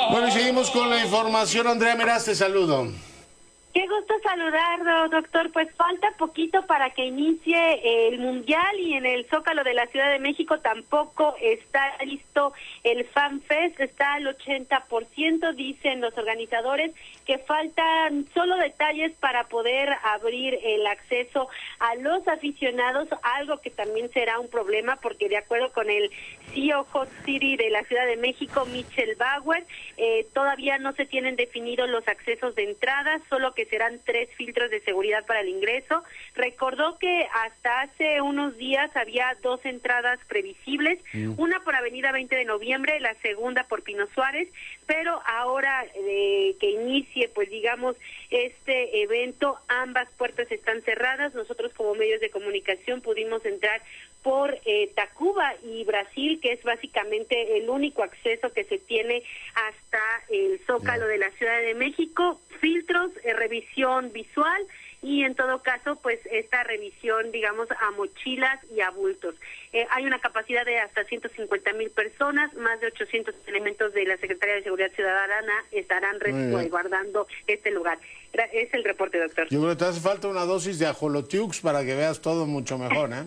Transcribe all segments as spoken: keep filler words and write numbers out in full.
Bueno, y seguimos con la información. Andrea Meraz, te saludo. Qué gusto saludarlo, doctor. Pues falta poquito para que inicie el Mundial y en el Zócalo de la Ciudad de México tampoco está listo el FanFest, está al ochenta por ciento, dicen los organizadores que faltan solo detalles para poder abrir el acceso a los aficionados, algo que también será un problema porque de acuerdo con el C E O Hot City de la Ciudad de México, Michel Bauer, eh, todavía no se tienen definidos los accesos de entrada, solo que serán tres filtros de seguridad para el ingreso. Recordó que hasta hace unos días había dos entradas previsibles, mm. una por Avenida veinte de noviembre, la segunda por Pino Suárez, pero ahora eh, que inicie, pues digamos, este evento, ambas puertas están cerradas. Nosotros como medios de comunicación pudimos entrar por eh, Tacuba y Brasil, que es básicamente el único acceso que se tiene hasta el Zócalo de la Ciudad de México. Filtros, eh, revisión visual y en todo caso, pues esta revisión, digamos, a mochilas y a bultos. Eh, hay una capacidad de hasta ciento cincuenta mil personas, más de ochocientos elementos de la Secretaría de Seguridad Ciudadana estarán resguardando este lugar. Es el reporte, doctor. Yo creo que te hace falta una dosis de ajolotiux para que veas todo mucho mejor, ¿eh?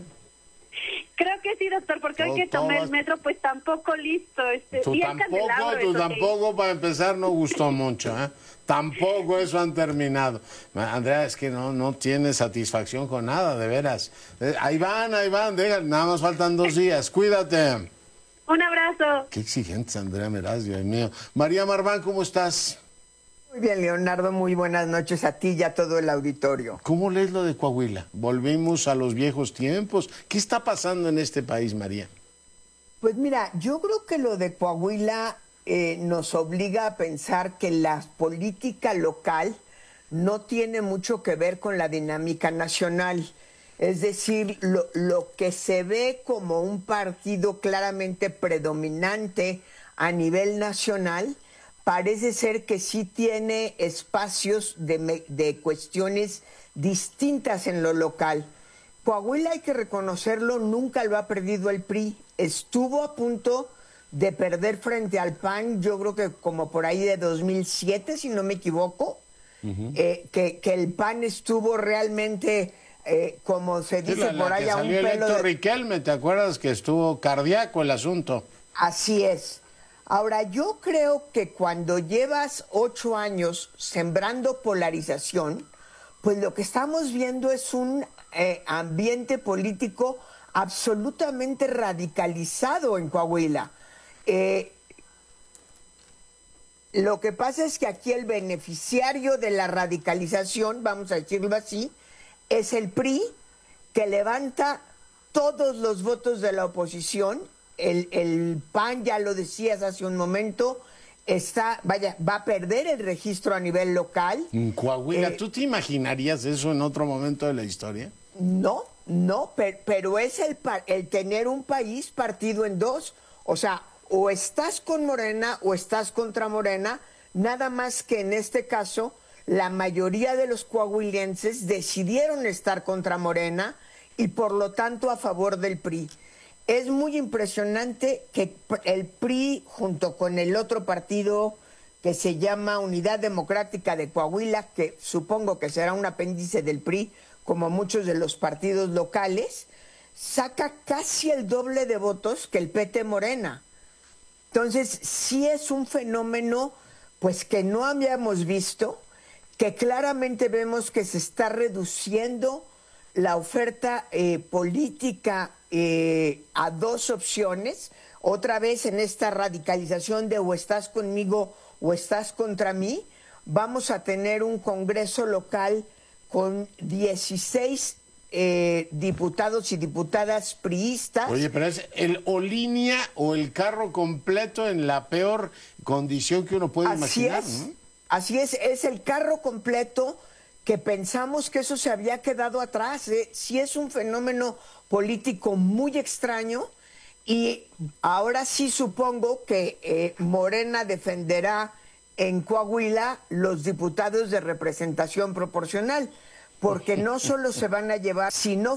Creo que sí, doctor, porque hoy que tomé el metro, pues tampoco listo. Este, tú tampoco, tú tampoco, para empezar, no gustó mucho, ¿eh? Tampoco eso han terminado. Andrea, es que no, no tiene satisfacción con nada, de veras. Eh, ahí van, ahí van, dejan, nada más faltan dos días. Cuídate. Un abrazo. Qué exigentes, Andrea Meraz, Dios mío. María Marván, ¿cómo estás? Muy bien, Leonardo, muy buenas noches a ti y a todo el auditorio. ¿Cómo lees lo de Coahuila? ¿Volvimos a los viejos tiempos? ¿Qué está pasando en este país, María? Pues mira, yo creo que lo de Coahuila eh, nos obliga a pensar que la política local no tiene mucho que ver con la dinámica nacional. Es decir, lo, lo que se ve como un partido claramente predominante a nivel nacional parece ser que sí tiene espacios de, de cuestiones distintas en lo local. Coahuila, hay que reconocerlo, nunca lo ha perdido el P R I. Estuvo a punto de perder frente al P A N, yo creo que como por ahí de dos mil siete, si no me equivoco, uh-huh. eh, que, que el P A N estuvo realmente, eh, como se dice sí, la, por ahí, a un pelo de... Riquelme, ¿te acuerdas que estuvo cardíaco el asunto? Así es. Ahora, yo creo que cuando llevas ocho años sembrando polarización, pues lo que estamos viendo es un eh, ambiente político absolutamente radicalizado en Coahuila. Eh, lo que pasa es que aquí el beneficiario de la radicalización, vamos a decirlo así, es el P R I, que levanta todos los votos de la oposición. El, el P A N, ya lo decías hace un momento, está, vaya, va a perder el registro a nivel local. En Coahuila, eh, ¿tú te imaginarías eso en otro momento de la historia? No, no, pero, pero es el, el tener un país partido en dos. O sea, o estás con Morena o estás contra Morena, nada más que en este caso la mayoría de los coahuilenses decidieron estar contra Morena y por lo tanto a favor del P R I. Es muy impresionante que el P R I, junto con el otro partido que se llama Unidad Democrática de Coahuila, que supongo que será un apéndice del P R I, como muchos de los partidos locales, saca casi el doble de votos que el P T Morena. Entonces, sí es un fenómeno pues que no habíamos visto, que claramente vemos que se está reduciendo la oferta eh, política eh, a dos opciones, otra vez en esta radicalización de o estás conmigo o estás contra mí. Vamos a tener un congreso local con dieciséis eh, diputados y diputadas priistas. Oye, pero es el o línea o el carro completo en la peor condición que uno puede así imaginar, es, ¿no? Así es, es el carro completo, que pensamos que eso se había quedado atrás. ¿eh? Sí es un fenómeno político muy extraño y ahora sí supongo que eh, Morena defenderá en Coahuila los diputados de representación proporcional, porque no solo se van a llevar, sino